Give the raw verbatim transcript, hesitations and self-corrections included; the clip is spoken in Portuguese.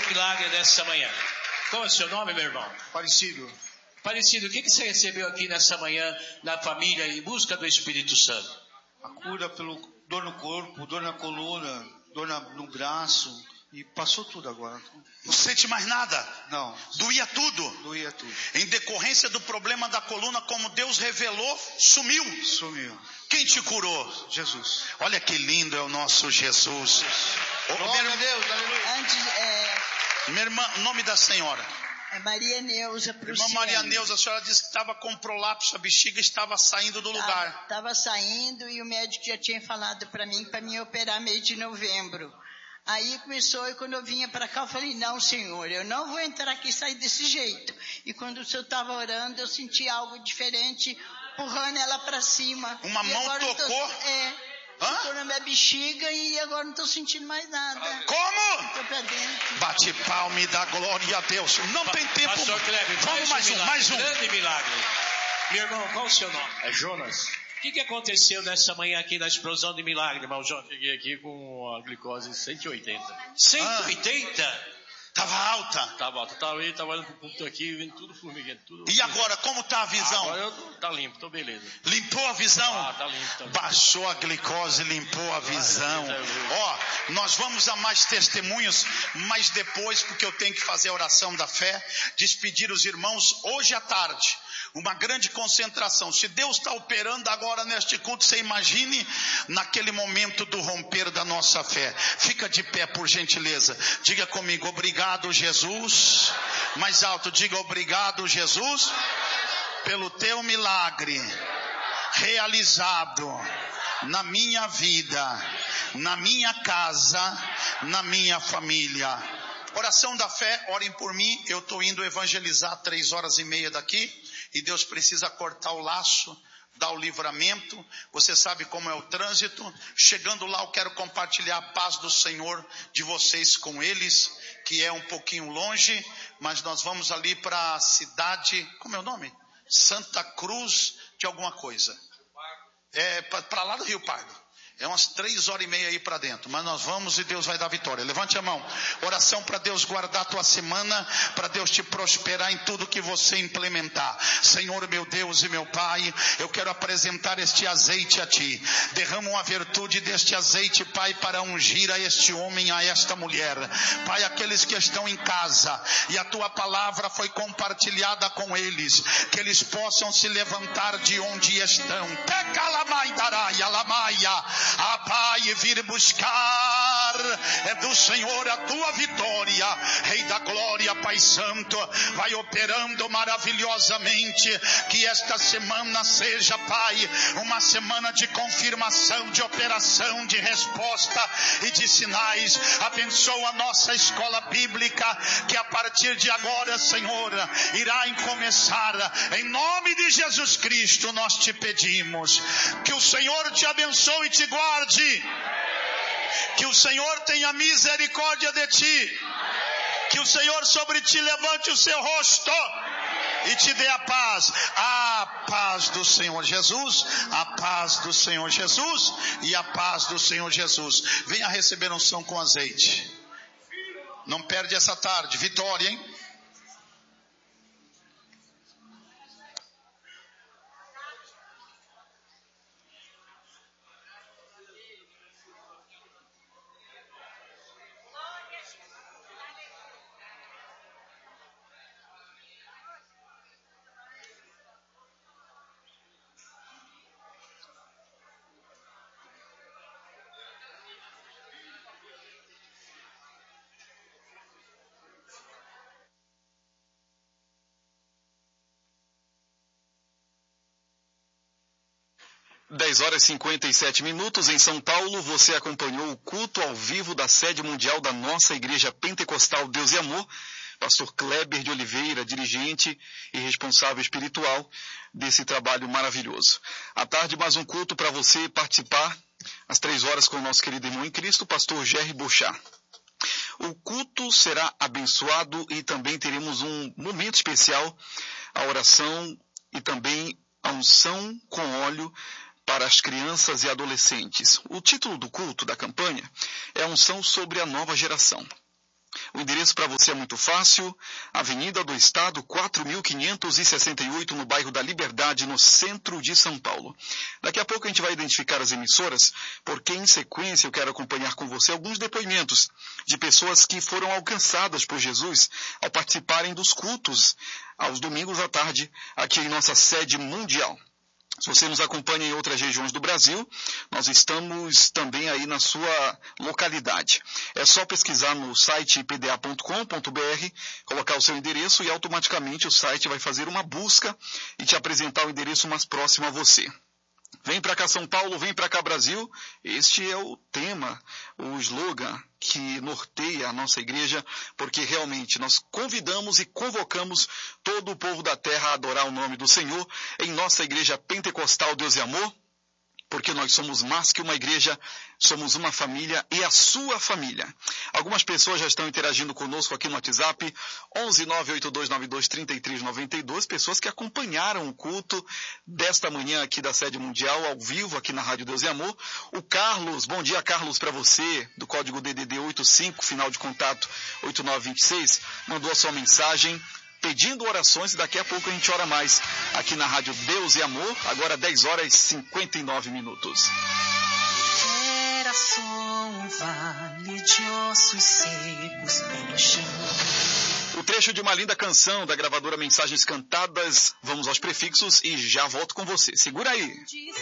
milagre nessa manhã. Qual é o seu nome, meu irmão? Parecido. Parecido, o que você recebeu aqui nessa manhã na família em busca do Espírito Santo? A cura pelo dor no corpo, dor na coluna, dor na, no braço. E passou tudo agora. Não sente mais nada? Não. Doía tudo? Doía tudo. Em decorrência do problema da coluna, como Deus revelou, sumiu. Sumiu. Quem te curou? Jesus. Olha que lindo é o nosso Jesus. Glória a Deus, aleluia. Antes, é... Minha irmã, nome da senhora? É Maria Neuza Prussiano. Irmã Maria Neuza, a senhora disse que estava com prolapso, a bexiga estava saindo do lugar. Estava saindo e o médico já tinha falado para mim, para me operar mês de novembro. Aí começou, e quando eu vinha para cá, eu falei, não, Senhor, eu não vou entrar aqui e sair desse jeito. E quando o Senhor estava orando, eu senti algo diferente, empurrando ela para cima. Uma e mão tocou? Tô, é, tocou na minha bexiga e agora não estou sentindo mais nada. Como? Estou para dentro. Bate palma e dá glória a Deus. Não tem tempo. Pastor Kleber, vamos mais um, milagre, mais um. Grande milagre. Meu irmão, qual o seu nome? É Jonas. O que, que aconteceu nessa manhã aqui na explosão de milagre, irmão Jonas? Cheguei aqui com a glicose cento e oitenta. cento e oitenta? Ah, tava alta? Tava alta. Tava aí, tava olhando pro púlpito aqui, vendo tudo formiguento. Tudo e agora, como tá a visão? Agora eu tô, tá limpo, tô beleza. Limpou a visão? Ah, tá limpo. Tá limpo. Baixou a glicose, limpou a visão. Ó, oh, nós vamos a mais testemunhos, mas depois, porque eu tenho que fazer a oração da fé, despedir os irmãos hoje à tarde. Uma grande concentração. Se Deus está operando agora neste culto, você imagine naquele momento do romper da nossa fé. Fica de pé, por gentileza. Diga comigo, obrigado, Jesus. Mais alto, diga obrigado, Jesus, pelo teu milagre realizado na minha vida, na minha casa, na minha família. Oração da fé, orem por mim. Eu estou indo evangelizar três horas e meia daqui. E Deus precisa cortar o laço, dar o livramento. Você sabe como é o trânsito. Chegando lá, eu quero compartilhar a paz do Senhor de vocês com eles, que é um pouquinho longe, mas nós vamos ali para a cidade, como é o nome? Santa Cruz de alguma coisa. É para lá do Rio Pardo. É umas três horas e meia aí para dentro. Mas nós vamos e Deus vai dar vitória. Levante a mão. Oração para Deus guardar a tua semana. Para Deus te prosperar em tudo que você implementar. Senhor, meu Deus e meu Pai, eu quero apresentar este azeite a Ti. Derrama a virtude deste azeite, Pai, para ungir a este homem, a esta mulher. Pai, aqueles que estão em casa e a Tua palavra foi compartilhada com eles. Que eles possam se levantar de onde estão. Ah, Pai, vir buscar é do Senhor a tua vitória. Rei da glória, Pai Santo, vai operando maravilhosamente. Que esta semana seja, Pai, uma semana de confirmação, de operação, de resposta e de sinais. Abençoa a nossa escola bíblica, que a partir de agora, Senhor, irá começar. Em nome de Jesus Cristo nós te pedimos. Que o Senhor te abençoe e te guarde. Que o Senhor tenha misericórdia de ti. Que o Senhor sobre ti levante o seu rosto e te dê a paz. A paz do Senhor Jesus. A paz do Senhor Jesus. E a paz do Senhor Jesus. Venha receber unção com azeite. Não perde essa tarde. Vitória, hein? dez horas e cinquenta e sete minutos em São Paulo. Você acompanhou o culto ao vivo da sede mundial da nossa Igreja Pentecostal Deus e Amor. Pastor Kleber de Oliveira, dirigente e responsável espiritual desse trabalho maravilhoso. À tarde, mais um culto para você participar, às três horas, com o nosso querido irmão em Cristo, pastor Jerry Bouchard. O culto será abençoado e também teremos um momento especial, a oração e também a unção com óleo para as crianças e adolescentes. O título do culto da campanha é a unção sobre a nova geração. O endereço para você é muito fácil, Avenida do Estado, quatro mil quinhentos e sessenta e oito, no bairro da Liberdade, no centro de São Paulo. Daqui a pouco a gente vai identificar as emissoras, porque em sequência eu quero acompanhar com você alguns depoimentos de pessoas que foram alcançadas por Jesus ao participarem dos cultos aos domingos à tarde aqui em nossa sede mundial. Se você nos acompanha em outras regiões do Brasil, nós estamos também aí na sua localidade. É só pesquisar no site i p d a ponto com ponto b r, colocar o seu endereço e automaticamente o site vai fazer uma busca e te apresentar o endereço mais próximo a você. Vem para cá São Paulo, vem para cá Brasil. Este é o tema, o slogan que norteia a nossa igreja, porque realmente nós convidamos e convocamos todo o povo da terra a adorar o nome do Senhor em nossa igreja pentecostal Deus e Amor, porque nós somos mais que uma igreja, somos uma família e a sua família. Algumas pessoas já estão interagindo conosco aqui no WhatsApp, onze nove oito dois nove dois três três nove dois, pessoas que acompanharam o culto desta manhã aqui da Sede Mundial, ao vivo aqui na Rádio Deus e Amor. O Carlos, bom dia Carlos para você, do código D D D oitenta e cinco, final de contato oito nove dois seis, mandou a sua mensagem pedindo orações e daqui a pouco a gente ora mais aqui na Rádio Deus e Amor, agora dez horas e cinquenta e nove minutos. Era só um vale de ossos secos no chão. O trecho de uma linda canção da gravadora Mensagens Cantadas, vamos aos prefixos e já volto com você. Segura aí.